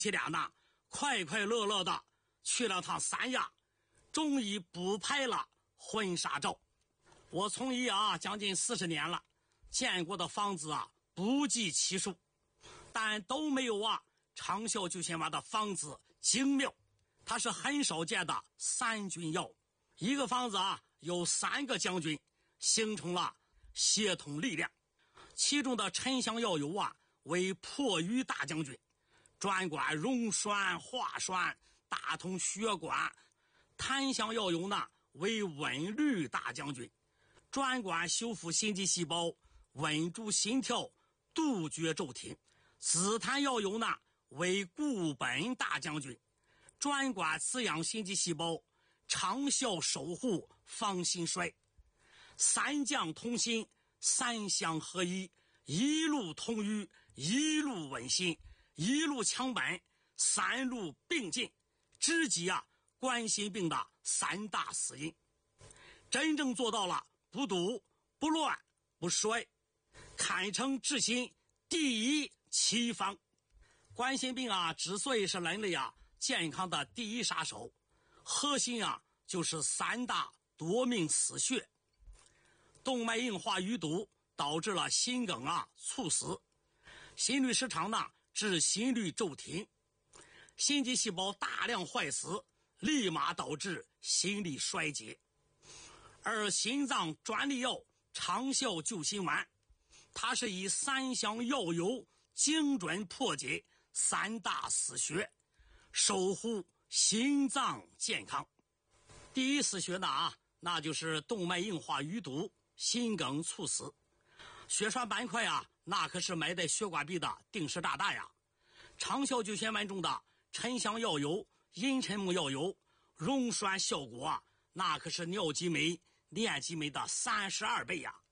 这俩呢快快乐乐的去了趟三亚，终于补拍了婚纱照。我从医将近40年了，见过的房子不计其数，但都没有长效救心丸的房子精妙。它是很少见的三军药，一个房子有3个将军，形成了协同力量。其中的沉香药油为破瘀大将军，专管溶栓化栓，打通血管；檀香药油呢为温律大将军，专管修复心肌细胞，稳住心跳，杜绝骤停。紫檀药油呢为固本大将军，专管滋养心肌细胞，长效守护防心衰。三将同心，三香合一，一路通瘀，一路稳心，一路强本，三路并进，直击冠心病的3大死因，真正做到了不堵、不乱、不衰，堪称治心第一奇方。冠心病之所以是人类健康的第一杀手，核心就是3大夺命死穴。动脉硬化淤堵导致了心梗猝死，心律失常呢致心律骤停，心肌细胞大量坏死，立马导致心力衰竭。而心脏专利药长效救心丸，它是以3香药油精准破解3大死穴，守护心脏健康。第一死穴呢那就是动脉硬化淤堵，心梗猝死。血栓斑块那可是埋在血管壁的定时炸弹呀。长效救心丸中的沉香药油、银陈木药油溶栓效果那可是尿激酶、链激酶的32倍呀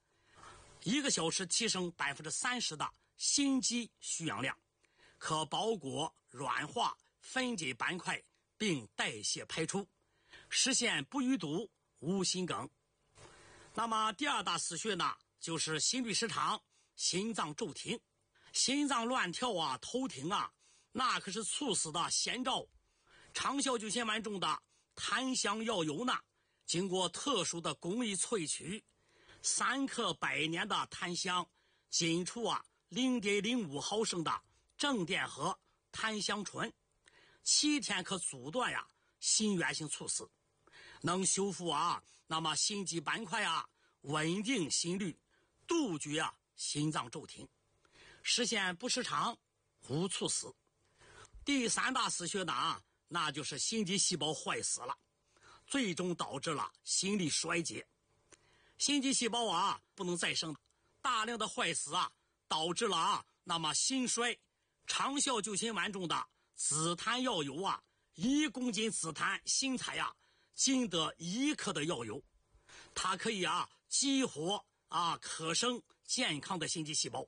，1个小时提升30%的心肌需氧量，可包裹、软化、分解斑块并代谢排出，实现不淤堵、无心梗。那么第2大死穴呢就是心律失常，心脏骤停。心脏乱跳头停那可是猝死的先兆。长效救心丸中的檀香药油呢，经过特殊的工艺萃取，3克100年的檀香浸出0.05毫升的正电荷檀香醇，7天可阻断心源性猝死，能修复那么心肌斑块稳定心律，杜绝心脏骤停，实现不失常、无猝死。第3大死穴呢那就是心肌细胞坏死了，最终导致了心力衰竭。心肌细胞不能再生，大量的坏死导致了那么心衰。长效救心丸中的紫檀药油1公斤紫檀新采仅得1克的药油，它可以激活可生健康的心肌细胞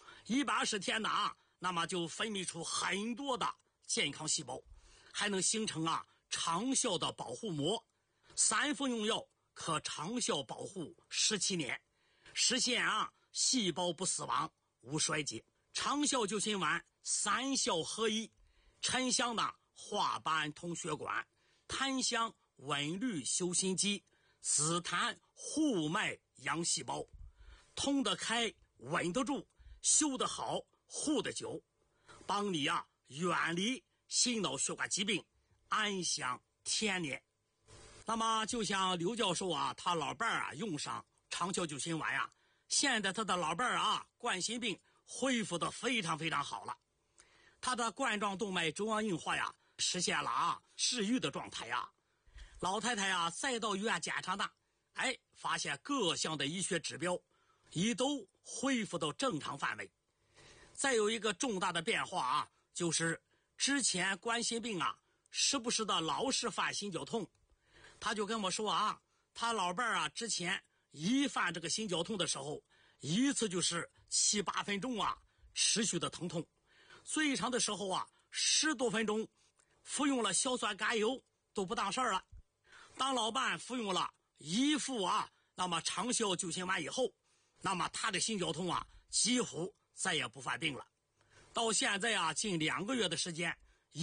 ，120天呢那么就分泌出很多的健康细胞，还能形成长效的保护膜。3服用药可长效保护17年，实现细胞不死亡、无衰竭。长效救心丸3效合一，沉香呢化斑通血管，檀香稳律修心肌，紫檀护脉养细胞，通得开，稳得住，修得好，护得久，帮你远离心脑血管疾病，安享天年。那么就像刘教授他老伴儿用上长效救心丸现在他的老伴儿冠心病恢复得非常非常好了，他的冠状动脉粥样硬化实现了治愈的状态老太太再到医院检查呢，发现各项的医学指标已都恢复到正常范围。再有一个重大的变化就是之前冠心病时不时的老是犯心绞痛，他就跟我说他老伴儿之前一犯这个心绞痛的时候，一次就是7、8分钟持续的疼痛，最长的时候10多分钟，服用了硝酸甘油都不当事儿了。当老伴服用了1副那么长效救心丸以后，那么他的心绞痛几乎再也不犯病了。到现在近2个月的时间，